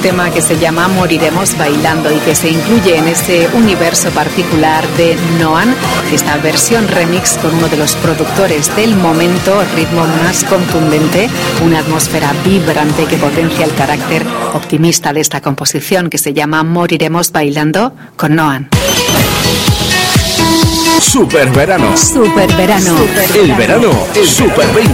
tema que se llama Moriremos Bailando y que se incluye en este universo particular de Noan, esta versión remix con uno de los productores del momento, ritmo más contundente, una atmósfera vibrante que potencia el carácter optimista de esta composición que se llama Moriremos Bailando con Noan. Super verano. Super verano. El verano es Super 20.